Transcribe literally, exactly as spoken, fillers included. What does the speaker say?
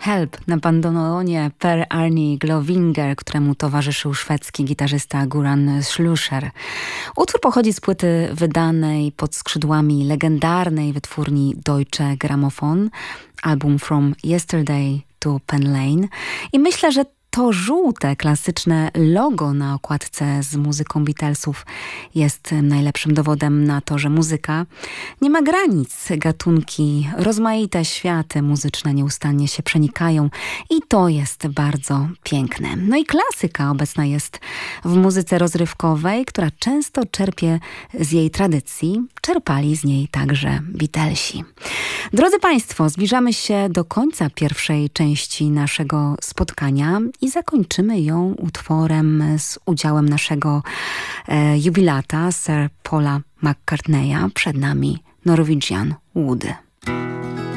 Help na bandoneonie Per Arne Glovinger, któremu towarzyszył szwedzki gitarzysta Guran Schluscher. Utwór pochodzi z płyty wydanej pod skrzydłami legendarnej wytwórni Deutsche Grammophon, album From Yesterday to Pen Lane. I myślę, że to żółte, klasyczne logo na okładce z muzyką Beatlesów jest najlepszym dowodem na to, że muzyka nie ma granic. Gatunki, rozmaite światy muzyczne nieustannie się przenikają i to jest bardzo piękne. No i klasyka obecna jest w muzyce rozrywkowej, która często czerpie z jej tradycji. Czerpali z niej także Beatlesi. Drodzy Państwo, zbliżamy się do końca pierwszej części naszego spotkania i zakończymy ją utworem z udziałem naszego e, jubilata, Sir Paula McCartneya. Przed nami Norwegian Wood.